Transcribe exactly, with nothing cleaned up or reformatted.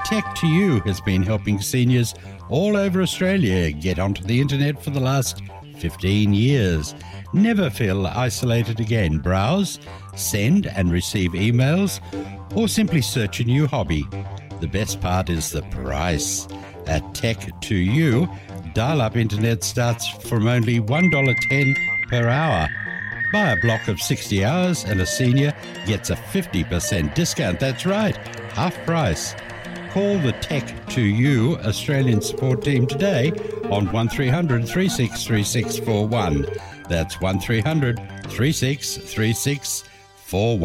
Tech to You has been helping seniors all over Australia get onto the internet for the last fifteen years. Never feel isolated again. Browse, send and receive emails, or simply search a new hobby. The best part is the price. At Tech to You, dial-up internet starts from only one dollar ten per hour. Buy a block of sixty hours and a senior gets a fifty percent discount. That's right, half price. Call the Tech to You Australian support team today on one three hundred, three six three six four one. That's one three hundred, three six three six four one.